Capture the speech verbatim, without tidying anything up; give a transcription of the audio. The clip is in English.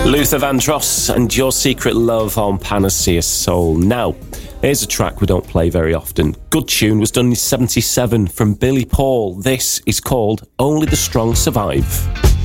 Luther Vandross and Your Secret Love on Panacea Soul. Now, here's a track we don't play very often. Good tune, was done in seventy-seven from Billy Paul. This is called Only the Strong Survive.